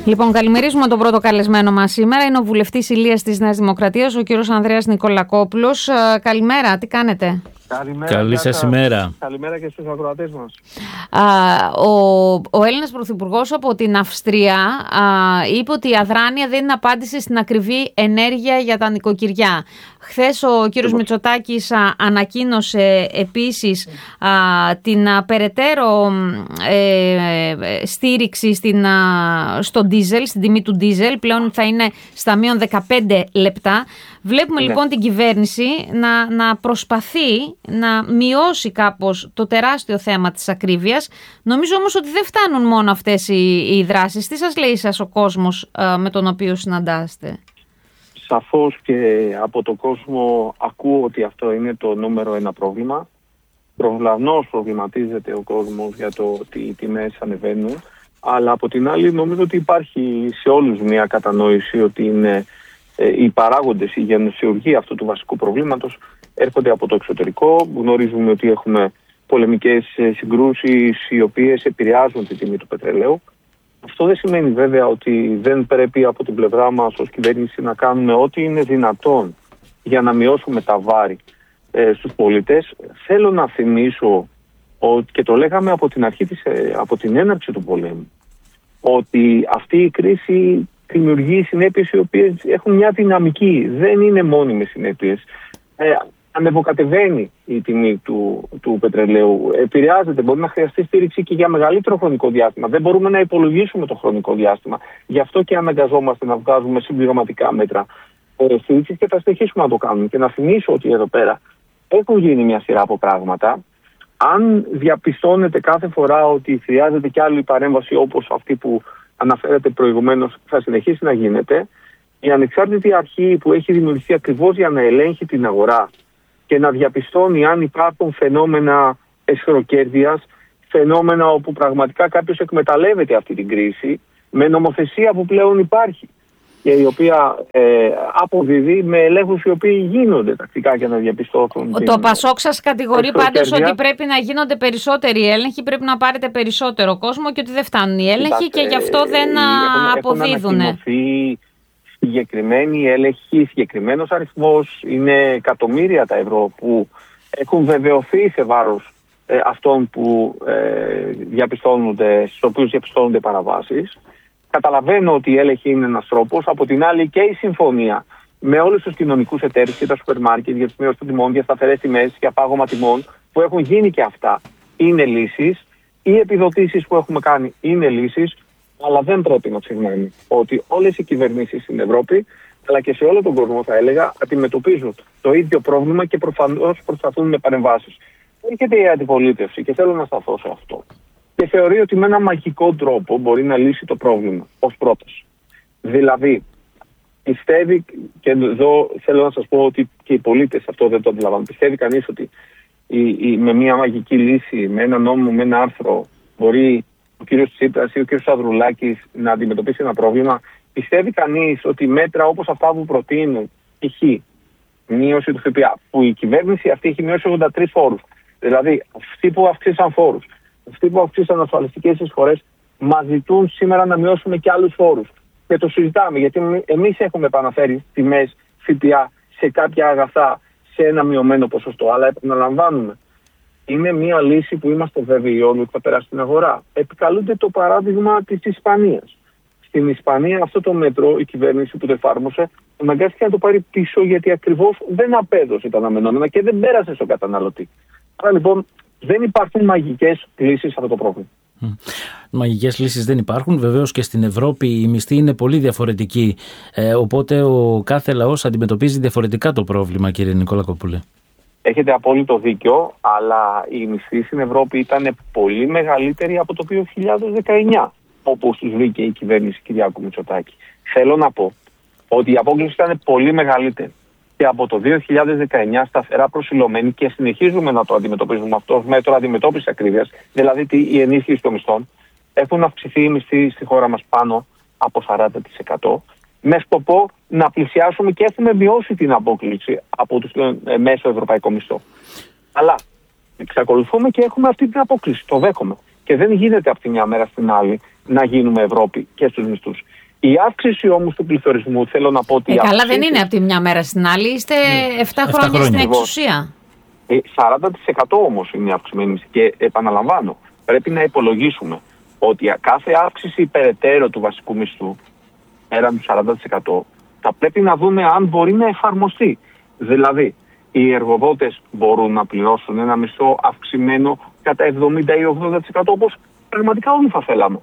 Λοιπόν, καλημερίζουμε τον πρώτο καλεσμένο μας σήμερα. Είναι ο βουλευτής Ηλίας της Νέας Δημοκρατίας, ο κύριος Ανδρέας Νικολακόπουλος. Καλημέρα, τι κάνετε? Καλημέρα. Καλή σας ημέρα. Καλημέρα και στους ακροατές μας. Ο Έλληνας Πρωθυπουργός από την Αυστρία είπε ότι η αδράνεια δεν είναι απάντηση στην ακριβή ενέργεια για τα νοικοκυριά. Χθες ο κύριος Μητσοτάκης ανακοίνωσε επίσης την περαιτέρω στήριξη στο ντίζελ, στην τιμή του ντίζελ. Πλέον θα είναι στα μείον 15 λεπτά. Βλέπουμε λοιπόν την κυβέρνηση να προσπαθεί να μειώσει κάπως το τεράστιο θέμα της ακρίβειας. Νομίζω όμως ότι δεν φτάνουν μόνο αυτές οι δράσεις. Τι σας λέει σας ο κόσμος με τον οποίο συναντάστε? Σαφώς και από τον κόσμο ακούω ότι αυτό είναι το νούμερο ένα πρόβλημα. Προφανώς προβληματίζεται ο κόσμος για το ότι οι τιμές ανεβαίνουν. Αλλά από την άλλη νομίζω ότι υπάρχει σε όλους μια κατανόηση ότι είναι οι παράγοντες, η γενεσιουργία αυτού του βασικού προβλήματος έρχονται από το εξωτερικό. Γνωρίζουμε ότι έχουμε πολεμικές συγκρούσεις οι οποίες επηρεάζουν τη τιμή του πετρελαίου. Αυτό δεν σημαίνει βέβαια ότι δεν πρέπει από την πλευρά μας ως κυβέρνηση να κάνουμε ό,τι είναι δυνατόν για να μειώσουμε τα βάρη στους πολίτες. Θέλω να θυμίσω και το λέγαμε από την αρχή από την έναρξη του πολέμου, ότι αυτή η κρίση δημιουργεί συνέπειες οι οποίες έχουν μια δυναμική, δεν είναι μόνιμες συνέπειες. Ανεβοκατεβαίνει η τιμή του πετρελαίου, επηρεάζεται, μπορεί να χρειαστεί στήριξη και για μεγαλύτερο χρονικό διάστημα. Δεν μπορούμε να υπολογίσουμε το χρονικό διάστημα. Γι' αυτό και αναγκαζόμαστε να βγάζουμε συμπληρωματικά μέτρα στήριξης και θα συνεχίσουμε να το κάνουμε. Και να θυμίσω ότι εδώ πέρα έχουν γίνει μια σειρά από πράγματα. Αν διαπιστώνεται κάθε φορά ότι χρειάζεται κι άλλη παρέμβαση όπως αυτή που αναφέρατε προηγουμένως, θα συνεχίσει να γίνεται. Η ανεξάρτητη αρχή που έχει δημιουργηθεί ακριβώς για να ελέγχει την αγορά και να διαπιστώνει αν υπάρχουν φαινόμενα αισχροκέρδειας, φαινόμενα όπου πραγματικά κάποιος εκμεταλλεύεται αυτή την κρίση, με νομοθεσία που πλέον υπάρχει και η οποία αποδίδει με ελέγχους οι οποίοι γίνονται τακτικά για να διαπιστώσουν. Το ΠΑΣΟΚ σας κατηγορεί πάντως ότι πρέπει να γίνονται περισσότεροι έλεγχοι, πρέπει να πάρετε περισσότερο κόσμο και ότι δεν φτάνουν οι έλεγχοι και γι' αυτό δεν αποδίδουν. Έχουν συγκεκριμένοι έλεγχοι, συγκεκριμένος αριθμός, είναι εκατομμύρια τα ευρώ που έχουν βεβαιωθεί σε βάρος αυτών που στους οποίους διαπιστώνονται παραβάσεις. Καταλαβαίνω ότι η έλεγχη είναι ένας τρόπος. Από την άλλη και η συμφωνία με όλους τους κοινωνικούς εταίρους και τα σούπερ μάρκετ για τις μείωσεις των τιμών, για σταθερές τιμές, για πάγωμα τιμών που έχουν γίνει και αυτά είναι λύσεις. Οι επιδοτήσεις που έχουμε κάνει είναι λύσεις. Αλλά δεν πρέπει να ξεχνάμε ότι όλες οι κυβερνήσεις στην Ευρώπη, αλλά και σε όλο τον κόσμο θα έλεγα, αντιμετωπίζουν το ίδιο πρόβλημα και προφανώς προσπαθούν με παρεμβάσεις. Έρχεται η αντιπολίτευση και θέλω να σταθώ σε αυτό. Και θεωρεί ότι με ένα μαγικό τρόπο μπορεί να λύσει το πρόβλημα ως πρώτος. Δηλαδή, πιστεύει, και εδώ θέλω να σας πω ότι και οι πολίτες αυτό δεν το αντιλαμβάνουν, πιστεύει κανείς ότι με μια μαγική λύση, με ένα νόμο, με ένα άρθρο, μπορεί ο κύριος Τσίπρας ή ο κύριος Ανδρουλάκης να αντιμετωπίσει ένα πρόβλημα? Πιστεύει κανείς ότι μέτρα όπως αυτά που προτείνουν, π.χ. μείωση του ΦΠΑ, που η κυβέρνηση αυτή έχει μειώσει 83 φόρους, δηλαδή αυτοί που αυξήσαν φόρους, αυτοί που αυξήσαν ασφαλιστικές εισφορές, μας ζητούν σήμερα να μειώσουμε και άλλους φόρους. Και το συζητάμε, γιατί εμείς έχουμε επαναφέρει τιμές ΦΠΑ σε κάποια αγαθά σε ένα μειωμένο ποσοστό, αλλά επαναλαμβάνουμε. Είναι μια λύση που είμαστε βέβαιοι όλοι ότι θα περάσει στην αγορά. Επικαλούνται το παράδειγμα της Ισπανίας. Στην Ισπανία αυτό το μέτρο, η κυβέρνηση που το εφάρμοσε, αναγκάστηκε να το πάρει πίσω γιατί ακριβώς δεν απέδωσε τα αναμενόμενα και δεν πέρασε στον καταναλωτή. Άρα λοιπόν δεν υπάρχουν μαγικές λύσεις σε αυτό το πρόβλημα. Μαγικές λύσεις δεν υπάρχουν. Βεβαίως και στην Ευρώπη η μισθή είναι πολύ διαφορετική. Οπότε ο κάθε λαός αντιμετωπίζει διαφορετικά το πρόβλημα, κύριε Νικολακόπουλε. Έχετε απόλυτο δίκιο, αλλά η μισθή στην Ευρώπη ήταν πολύ μεγαλύτερη από το 2019, όπως τους βρήκε η κυβέρνηση Κυριάκου Μητσοτάκη. Θέλω να πω ότι η απόκληση ήταν πολύ μεγαλύτερη και από το 2019 σταθερά προσιλωμένη και συνεχίζουμε να το αντιμετωπίζουμε αυτό ως μέτρο αντιμετώπισης ακρίβειας, δηλαδή η ενίσχυση των μισθών. Έχουν αυξηθεί οι μισθοί στη χώρα μας πάνω από 40%. Με σκοπό να πλησιάσουμε και έχουμε μειώσει την απόκληση από το μέσο ευρωπαϊκό μισθό. Αλλά εξακολουθούμε και έχουμε αυτή την απόκληση. Το δέχομαι. Και δεν γίνεται από τη μια μέρα στην άλλη να γίνουμε Ευρώπη και στους μισθούς. Η αύξηση όμως του πληθωρισμού, θέλω να πω ότι. Καλά, δεν είναι από τη μια μέρα στην άλλη. Είστε 7 χρόνια στην εξουσία. 40% όμως είναι η αυξημένη μισθή. Και επαναλαμβάνω, πρέπει να υπολογίσουμε ότι κάθε αύξηση περαιτέρω του βασικού μισθού, πέραν του 40%, θα πρέπει να δούμε αν μπορεί να εφαρμοστεί. Δηλαδή, οι εργοδότες μπορούν να πληρώσουν ένα μισθό αυξημένο κατά 70 ή 80% όπως πραγματικά όλοι θα θέλαμε.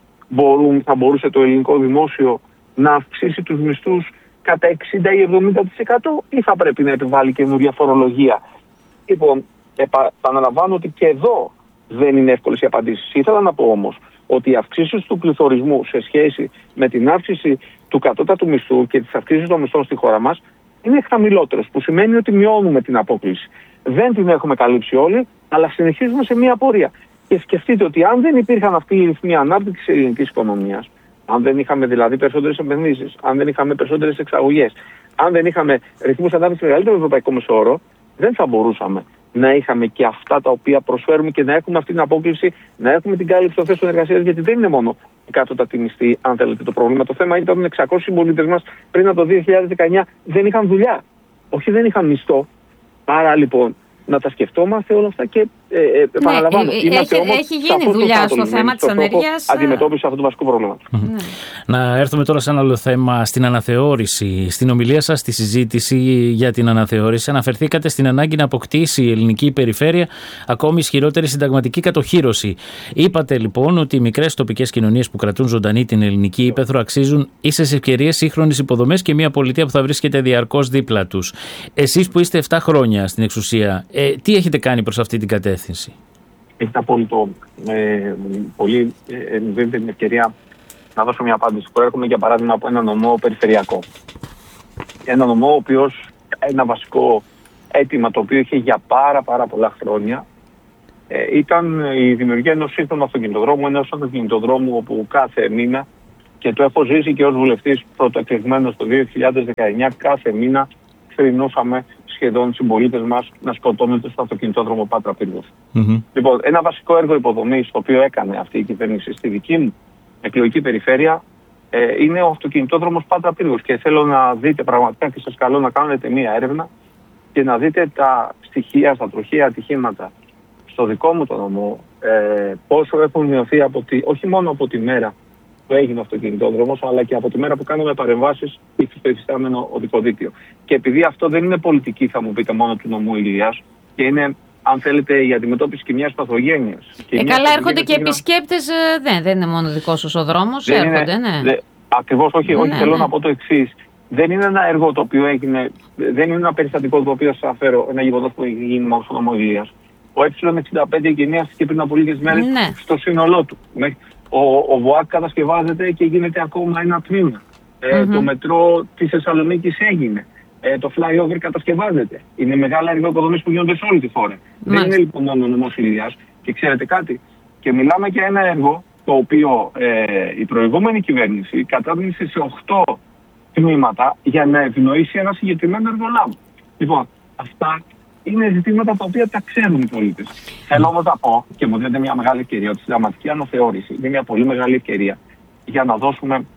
Θα μπορούσε το ελληνικό δημόσιο να αυξήσει τους μισθούς κατά 60 ή 70% ή θα πρέπει να επιβάλλει καινούργια φορολογία? Λοιπόν, επαναλαμβάνω ότι και εδώ δεν είναι εύκολες οι απαντήσεις. Ήθελα να πω όμως ότι οι αυξήσεις του πληθωρισμού σε σχέση με την αύξηση του κατώτατου μισθού και τις αυξήσεις των μισθών στη χώρα μας είναι χαμηλότερες, που σημαίνει ότι μειώνουμε την απόκλιση. Δεν την έχουμε καλύψει όλοι, αλλά συνεχίζουμε σε μία πορεία. Και σκεφτείτε ότι αν δεν υπήρχαν αυτοί οι ρυθμοί ανάπτυξης της ελληνικής οικονομίας, αν δεν είχαμε δηλαδή περισσότερες επενδύσεις, αν δεν είχαμε περισσότερες εξαγωγές, αν δεν είχαμε ρυθμούς ανάπτυξης μεγαλύτερο ευρωπαϊκό μεσόωρο, δεν θα μπορούσαμε να είχαμε και αυτά τα οποία προσφέρουμε και να έχουμε αυτή την απόκλιση, να έχουμε την κάλυψη των θέσεων εργασίας, γιατί δεν είναι μόνο η κάτωτατη μισθή, αν θέλετε, το πρόβλημα. Το θέμα ήταν ότι 600 συμπολίτες μας πριν από το 2019 δεν είχαν δουλειά. Όχι, δεν είχαν μισθό. Άρα λοιπόν να τα σκεφτόμαστε όλα αυτά και επαναλαμβάνω. Έχει γίνει δουλειά στο θέμα της ανεργίας. Αντιμετώπιση αυτού του βασικού προβλήματος. Να έρθουμε τώρα σε ένα άλλο θέμα, στην αναθεώρηση. Στην ομιλία σας, στη συζήτηση για την αναθεώρηση, αναφερθήκατε στην ανάγκη να αποκτήσει η ελληνική περιφέρεια ακόμη ισχυρότερη συνταγματική κατοχύρωση. Είπατε λοιπόν ότι οι μικρές τοπικές κοινωνίες που κρατούν ζωντανή την ελληνική ύπαιθρο αξίζουν ίσες ευκαιρίες, σύγχρονες υποδομές και μια πολιτεία που θα βρίσκεται διαρκώς δίπλα τους. Εσείς που είστε 7 χρόνια στην εξουσία, τι έχετε κάνει προς αυτή την κατεύθυνση? Έχετε απόλυτο. Πολύ μου δίνετε την ευκαιρία να δώσω μια απάντηση. Προέρχομαι για παράδειγμα από ένα νομό περιφερειακό. Ένα νομό, ο οποίος ένα βασικό αίτημα το οποίο είχε για πάρα πολλά χρόνια ήταν η δημιουργία ενός σύγχρονου αυτοκινητοδρόμου, ενός αυτοκινητοδρόμου όπου κάθε μήνα, και το έχω ζήσει και ως βουλευτής πρωτοεκλεγμένος το 2019, κάθε μήνα θρηνούσαμε σχεδόν συμπολίτες μας να σκοτώνονται στο αυτοκινητόδρομο Πάτρα Πύργος. Λοιπόν, ένα βασικό έργο υποδομής το οποίο έκανε αυτή η κυβέρνηση στη δική μου εκλογική περιφέρεια είναι ο αυτοκινητόδρομος Πάτρα Πύργος. Και θέλω να δείτε πραγματικά και σας καλώ να κάνετε μία έρευνα και να δείτε τα στοιχεία στα τροχαία ατυχήματα στο δικό μου το νομό, πόσο έχουν μειωθεί όχι μόνο από τη μέρα που έγινε ο αυτοκινητόδρομος, αλλά και από τη μέρα που κάνουμε παρεμβάσεις στο υφιστάμενο οδικό δίκτυο. Και επειδή αυτό δεν είναι πολιτική, θα μου πείτε, μόνο του νομού Ηλίας, και είναι, αν θέλετε, η αντιμετώπιση και μιας παθογένειας. Καλά, έρχονται και επισκέπτες, δεν είναι μόνο δικός σας ο δρόμος, έρχονται, ναι. Ακριβώς, όχι, θέλω να πω το εξής. Δεν είναι ένα έργο το οποίο έγινε, δεν είναι ένα περιστατικό το οποίο σας αναφέρω, ένα γεγονός που έχει γίνει μόνο στο νομό Ηλίας. Ο Ε65 εγκαινιάστηκε πριν από λίγες μέρες στο σύνολό του. Ο ΒΟΑΚ κατασκευάζεται και γίνεται ακόμα ένα τμήμα. Το μετρό της Θεσσαλονίκης έγινε. Το flyover κατασκευάζεται. Είναι μεγάλα έργα υποδομής που γίνονται σε όλη τη χώρα. Δεν είναι λοιπόν μόνο ο νομός Ηλίας. Και ξέρετε κάτι, και μιλάμε για ένα έργο το οποίο η προηγούμενη κυβέρνηση κατάδυνησε σε 8 τμήματα για να ευνοήσει ένα συγκεκριμένο εργολάβο. Λοιπόν, αυτά είναι ζητήματα τα οποία τα ξέρουν οι πολίτες. Θέλω όμως να πω, και μου δίνετε μια μεγάλη ευκαιρία, ότι η συνταγματική αναθεώρηση είναι μια πολύ μεγάλη ευκαιρία για να δώσουμε.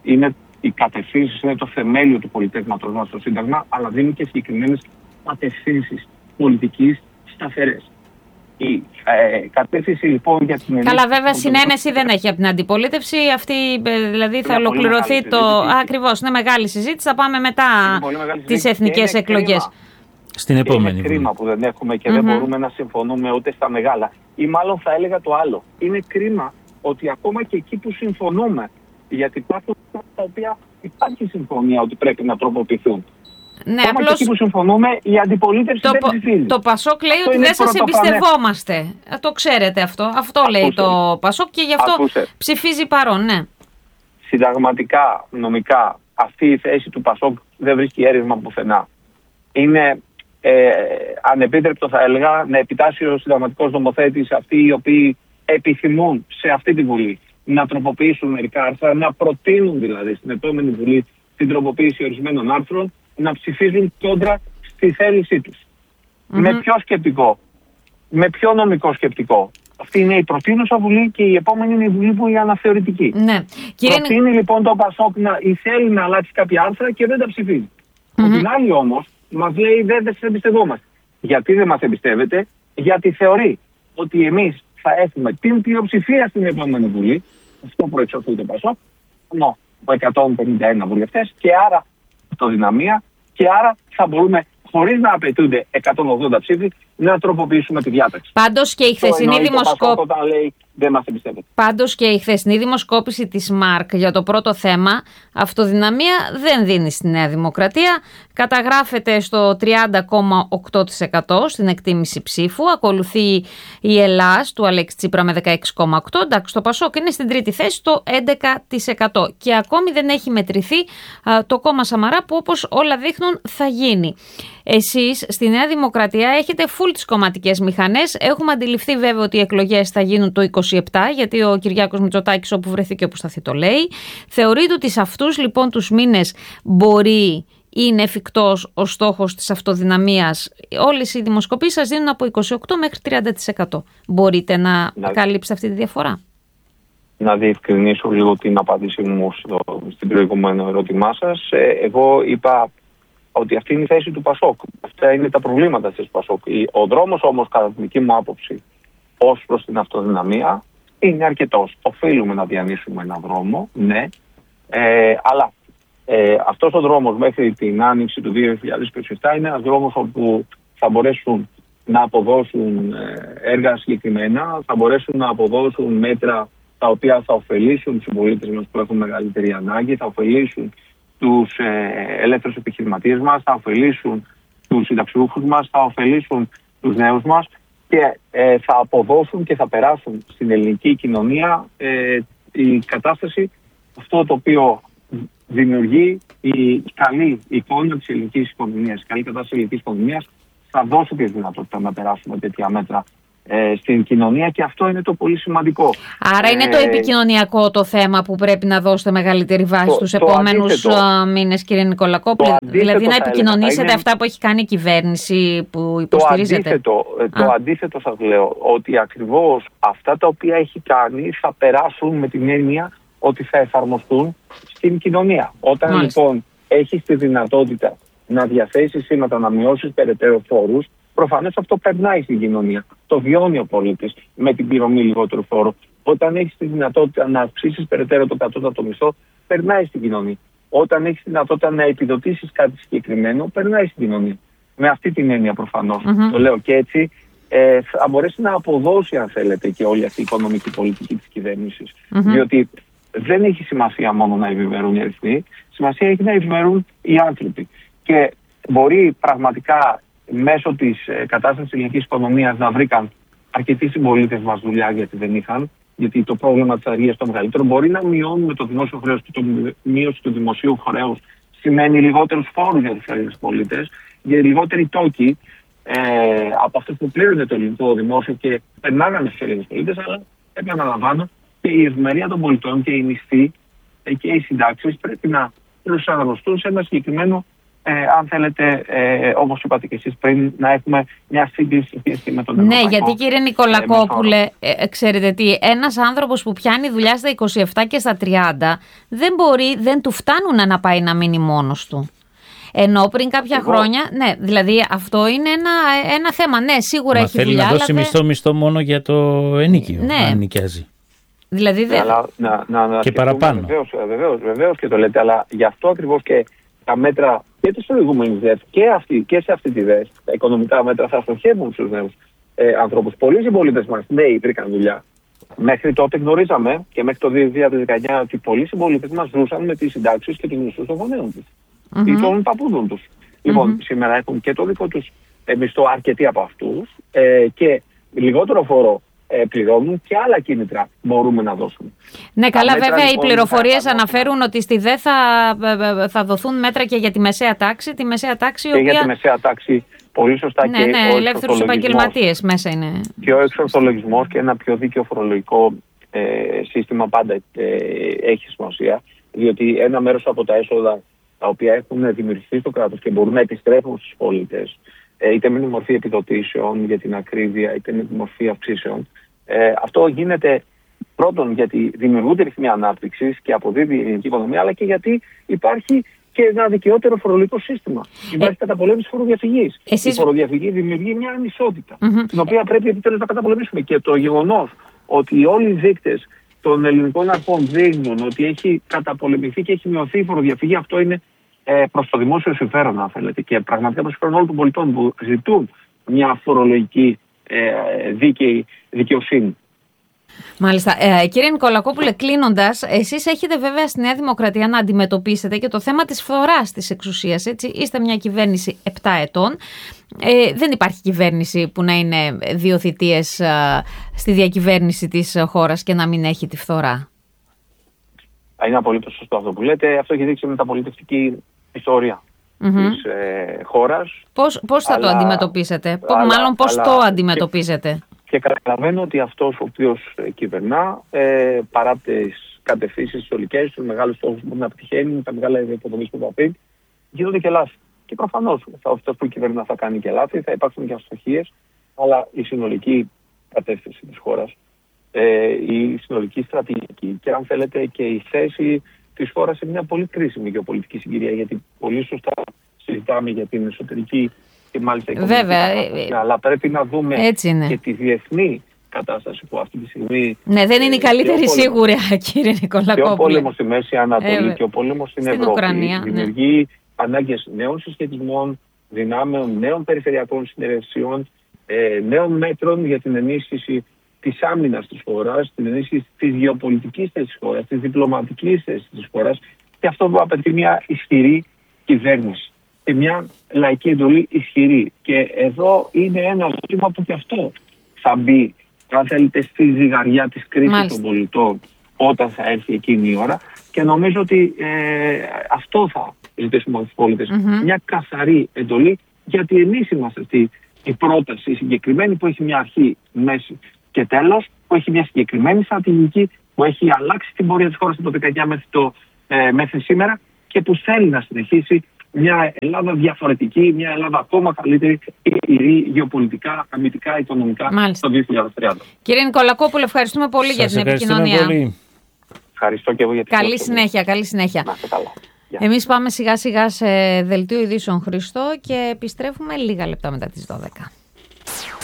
Οι κατευθύνσεις είναι το θεμέλιο του πολιτεύματος μας στο Σύνταγμα, αλλά δίνει και συγκεκριμένες κατευθύνσεις πολιτικής σταθερές. Η κατεύθυνση λοιπόν για την Καλά, βέβαια, συνένεση δεν έχει από την αντιπολίτευση. Αυτή δηλαδή θα ολοκληρωθεί το. Ακριβώς, είναι μεγάλη συζήτηση. Θα πάμε μετά τις εθνικές εκλογές. Στην επόμενη. Είναι κρίμα που δεν έχουμε και δεν μπορούμε να συμφωνούμε ούτε στα μεγάλα. Ή μάλλον θα έλεγα το άλλο. Είναι κρίμα ότι ακόμα και εκεί που συμφωνούμε, γιατί υπάρχουν τα οποία υπάρχει συμφωνία ότι πρέπει να τροποποιηθούν. Ναι, ακόμα και εκεί που συμφωνούμε, η αντιπολίτευση δεν ψηφίζει. Το Πασόκ λέει ότι δεν σας εμπιστευόμαστε. Το ξέρετε αυτό. Αυτό λέει το Πασόκ και γι' αυτό ψηφίζει παρόν, ναι. Συνταγματικά, νομικά, αυτή η θέση του Πασόκ δεν βρίσκει έρευνα πουθενά. Είναι ανεπίτρεπτο, θα έλεγα, να επιτάσσει ο συνταγματικός νομοθέτης, αυτοί οι οποίοι επιθυμούν σε αυτή τη Βουλή να τροποποιήσουν μερικά άρθρα, να προτείνουν δηλαδή στην επόμενη Βουλή την τροποποίηση ορισμένων άρθρων, να ψηφίζουν κόντρα στη θέλησή τους. Με ποιο σκεπτικό, με ποιο νομικό σκεπτικό? Αυτή είναι η προτείνουσα Βουλή και η επόμενη είναι η Βουλή που είναι η αναθεωρητική. Ναι. Προτείνει λοιπόν το ΠΑΣΟΚ ή θέλει να αλλάξει κάποια άρθρα και δεν τα ψηφίζει. Από την άλλη όμως μας λέει δεν σε εμπιστευόμαστε. Γιατί δεν μας εμπιστεύεται? Γιατί θεωρεί ότι εμείς θα έχουμε την πλειοψηφία στην επόμενη Βουλή. Αυτό προεξοφθεί το ΠΑΣΟΚ. Ενώ από 151 βουλευτές και άρα αυτοδυναμία και άρα θα μπορούμε, χωρίς να απαιτούνται 180 ψήφοι, να τροποποιήσουμε τη διάταξη. Πάντως και η χθεσινή δημοσκόπηση της ΜΑΡΚ για το πρώτο θέμα, αυτοδυναμία, δεν δίνει στη Νέα Δημοκρατία. Καταγράφεται στο 30,8% στην εκτίμηση ψήφου. Ακολουθεί η Ελλάς του Αλέξη Τσίπρα με 16,8%. Εντάξει, το ΠΑΣΟΚ είναι στην τρίτη θέση, στο 11%. Και ακόμη δεν έχει μετρηθεί το κόμμα Σαμαρά, που όπως όλα δείχνουν θα γίνει. Εσείς στη Νέα Δημοκρατία έχετε full τις κομματικές μηχανές. Έχουμε αντιληφθεί βέβαια ότι οι εκλογές θα γίνουν το 27, γιατί ο Κυριάκος Μητσοτάκης όπου βρεθεί και όπου σταθεί το λέει. Θεωρείτε ότι σε αυτούς λοιπόν τους μήνες είναι εφικτός ο στόχος της αυτοδυναμίας? Όλες οι δημοσκοπήσεις σας δίνουν από 28 μέχρι 30%. Μπορείτε να καλύψετε αυτή τη διαφορά? Να διευκρινίσω λίγο την απάντησή μου στην προηγούμενο ερώτημά σας. Εγώ είπα ότι αυτή είναι η θέση του ΠΑΣΟΚ. Αυτά είναι τα προβλήματα της ΠΑΣΟΚ. Ο δρόμος όμως, κατά την δική μου άποψη, ως προς την αυτοδυναμία, είναι αρκετός. Οφείλουμε να διανύσουμε έναν δρόμο, ναι, αλλά αυτός ο δρόμος μέχρι την άνοιξη του 2027 είναι ένας δρόμος όπου θα μπορέσουν να αποδώσουν έργα συγκεκριμένα, θα μπορέσουν να αποδώσουν μέτρα τα οποία θα ωφελήσουν τους συμπολίτες μας που έχουν μεγαλύτερη ανάγκη, θα ωφελήσουν τους ελεύθερους επιχειρηματίες μας, θα ωφελήσουν τους συνταξιούχους μας, θα ωφελήσουν τους νέους μας και θα αποδώσουν και θα περάσουν στην ελληνική κοινωνία η κατάσταση, αυτό το οποίο δημιουργεί η καλή εικόνα της ελληνικής οικονομίας, η καλή κατάσταση της ελληνικής οικονομίας, θα δώσει τη δυνατότητα να περάσουμε τέτοια μέτρα στην κοινωνία και αυτό είναι το πολύ σημαντικό. Άρα είναι το επικοινωνιακό το θέμα που πρέπει να δώσετε μεγαλύτερη βάση στους επόμενους μήνες, κύριε Νικολακόπουλε? Δηλαδή να επικοινωνήσετε αυτά που έχει κάνει η κυβέρνηση που υποστηρίζετε? Το αντίθετο σας λέω, ότι ακριβώς αυτά τα οποία έχει κάνει θα περάσουν με την έννοια ότι θα εφαρμοστούν στην κοινωνία. Όταν λοιπόν έχεις τη δυνατότητα να διαθέσεις σήματα, να μειώσεις περαιτέρω φόρους, προφανώς αυτό περνάει στην κοινωνία. Το βιώνει ο πολίτης με την πληρωμή λιγότερου φόρου. Όταν έχεις τη δυνατότητα να αυξήσεις περαιτέρω το κατώτατο μισθό, περνάει στην κοινωνία. Όταν έχεις τη δυνατότητα να επιδοτήσεις κάτι συγκεκριμένο, περνάει στην κοινωνία. Με αυτή την έννοια προφανώς. Το λέω και έτσι. Θα μπορέσει να αποδώσει, αν θέλετε, και όλη αυτή η οικονομική πολιτική της κυβέρνησης. Διότι δεν έχει σημασία μόνο να ευημερούν οι αριθμοί, σημασία έχει να ευημερούν οι άνθρωποι. Και μπορεί πραγματικά μέσω της κατάστασης της ελληνικής οικονομίας να βρήκαν αρκετοί συμπολίτες μας δουλειά γιατί δεν είχαν, γιατί το πρόβλημα της αργίας το μεγαλύτερο. Μπορεί να μειώνουμε το δημόσιο χρέος και το μείωση του δημοσίου χρέους σημαίνει λιγότερους φόρους για τους Έλληνες πολίτες, για λιγότεροι τόκοι από αυτούς που πλήρωνε το ελληνικό δημόσιο και περνάγανε στους Έλληνες πολίτες, αλλά επαναλαμβάνω και η ευημερία των πολιτών και οι μισθοί και οι συντάξεις πρέπει να προσαρμοστούν σε ένα συγκεκριμένο, αν θέλετε, όπως είπατε και εσείς πριν, να έχουμε μια σύγκριση με τον ευρωπαϊκό. Ναι, γιατί κύριε Νικολακόπουλε, ξέρετε τι, ένας άνθρωπος που πιάνει δουλειά στα 27 και στα 30 δεν του φτάνουν να πάει να μείνει μόνος του. Ενώ πριν κάποια χρόνια, ναι, δηλαδή αυτό είναι ένα θέμα. Ναι, σίγουρα έχει δουλειά. Θέλει να δώσει μισθό μόνο για το ενίκιο, ναι, αν νοικιάζει. Δηλαδή και παραπάνω. Βεβαίως και το λέτε, αλλά γι' αυτό ακριβώς και τα μέτρα και της προηγούμενης ΔΕΦ και σε αυτή τη ΔΕΦ, τα οικονομικά μέτρα θα στοχεύουν στους νέους ανθρώπους. Πολλοί συμπολίτες μας νέοι βρήκαν δουλειά. Μέχρι τότε γνωρίζαμε και μέχρι το 2019 ότι πολλοί συμπολίτες μας ζούσαν με τις συντάξεις και τους μισθούς των γονέων τους ή των παππούδων τους. Λοιπόν, σήμερα έχουν και το δικό τους μισθό αρκετοί από αυτούς και λιγότερο φόρο πληρώνουν και άλλα κίνητρα μπορούμε να δώσουμε. Ναι, καλά, βέβαια οι πληροφορίες αναφέρουν ότι στη ΔΕ θα δοθούν μέτρα και για τη μεσαία τάξη. Τη μεσαία τάξη και για τη μεσαία τάξη, πολύ σωστά, ναι, και ο ελεύθερους επαγγελματίες μέσα είναι. Και ο εξορθολογισμός και ένα πιο δίκαιο φορολογικό σύστημα πάντα έχει σημασία, διότι ένα μέρος από τα έσοδα τα οποία έχουν δημιουργηθεί στο κράτος και μπορούν να επιστρέφουν στους πολίτες, είτε με τη μορφή επιδοτήσεων για την ακρίβεια, είτε με τη μορφή αυξήσεων, Αυτό γίνεται πρώτον γιατί δημιουργούνται ρυθμοί ανάπτυξης και αποδίδει η ελληνική οικονομία, αλλά και γιατί υπάρχει και ένα δικαιότερο φορολογικό σύστημα. Υπάρχει καταπολέμηση φοροδιαφυγής. Η φοροδιαφυγή δημιουργεί μια ανισότητα, την οποία πρέπει επιτέλους να καταπολεμήσουμε. Και το γεγονός ότι όλοι οι δείκτες των ελληνικών αρχών δείχνουν ότι έχει καταπολεμηθεί και έχει μειωθεί η φοροδιαφυγή, αυτό είναι προς το δημόσιο συμφέρον, αν θέλετε, και πραγματικά προς συμφέρον όλων των πολιτών που ζητούν μια φορολογική δίκαιη δικαιοσύνη. Μάλιστα. Κύριε Νικολακόπουλε, κλείνοντας, εσείς έχετε βέβαια στη Νέα Δημοκρατία να αντιμετωπίσετε και το θέμα της φθοράς της εξουσίας. Έτσι. Είστε μια κυβέρνηση 7 ετών. Δεν υπάρχει κυβέρνηση που να είναι 2 θητείες στη διακυβέρνηση της χώρας και να μην έχει τη φθορά. Είναι απολύτως σωστό αυτό που λέτε. Αυτό έχει δείξει μεταπολιτευτική ιστορία της χώρας. Πώς θα το αντιμετωπίσετε, μάλλον πώς το αντιμετωπίζετε? Και καταλαβαίνω ότι αυτός ο οποίος κυβερνά, παρά τις κατευθύνσεις τις ολικές, τους μεγάλους στόχους που μπορεί να πετυχαίνει, τα μεγάλα υποδομές που θα πει, γίνονται και λάθη. Και προφανώς αυτός που κυβερνά θα κάνει και λάθη, θα υπάρξουν και αστοχίες, αλλά η συνολική κατεύθυνση της χώρας, η συνολική στρατηγική και αν θέλετε και η θέση της χώρας σε μια πολύ κρίσιμη γεωπολιτική συγκυρία, γιατί πολύ σωστά συζητάμε για την εσωτερική και μάλιστα οικονομική, αλλά πρέπει να δούμε και τη διεθνή κατάσταση που αυτή τη στιγμή... Ναι, δεν είναι η καλύτερη σίγουρα, κύριε Νικολακόπουλε. Και ο πόλεμος στη Μέση Ανατολή και ο πόλεμος στην Ευρώπη Ουκρανία, δημιουργεί ανάγκες νέων συσχετισμών, δυνάμεων, νέων περιφερειακών συνεργασιών, νέων μέτρων για την ενίσχυση της άμυνας της χώρας, την ενίσχυση της γεωπολιτικής θέσης της χώρας, της διπλωματικής θέσης της χώρας, και αυτό που απαιτεί μια ισχυρή κυβέρνηση και μια λαϊκή εντολή ισχυρή. Και εδώ είναι ένα ζήτημα που και αυτό θα μπει, αν θέλετε, στη ζυγαριά της κρίσης των πολιτών όταν θα έρθει εκείνη η ώρα. Και νομίζω ότι αυτό θα ζητήσουμε από τους πολίτες. Μια καθαρή εντολή, γιατί εμείς είμαστε αυτή η πρόταση συγκεκριμένη που έχει μια αρχή, μέση και τέλος, που έχει μια συγκεκριμένη στρατηγική, που έχει αλλάξει την πορεία της χώρας από το 19 μέχρι σήμερα και που θέλει να συνεχίσει μια Ελλάδα διαφορετική, μια Ελλάδα ακόμα καλύτερη, γεωπολιτικά, αμυντικά, οικονομικά το 2030. Κύριε Νικολακόπουλε, ευχαριστούμε πολύ για την επικοινωνία. Πολύ. Ευχαριστώ και εγώ για την καλή συνέχεια, καλή συνέχεια. Να είστε καλά. Εμείς πάμε σιγά σιγά σε δελτίο ειδήσεων, Χριστό, και επιστρέφουμε λίγα λεπτά μετά τις 12.